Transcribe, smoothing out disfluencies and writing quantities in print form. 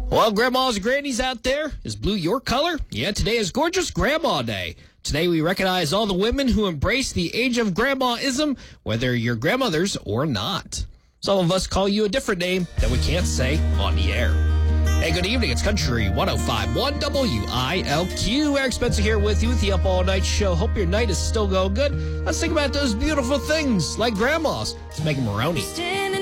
Well, grandmas and grannies out there, is blue your color? Yeah, today is Gorgeous Grandma Day. Today we recognize all the women who embrace the age of grandmaism, whether you're grandmothers or not. Some of us call you a different name that we can't say on the air. Hey, good evening. It's Country 105.1 WILQ. Eric Spencer here with you with the Up All Night Show. Hope your night is still going good. Let's think about those beautiful things like grandmas. Let's make them Maroney.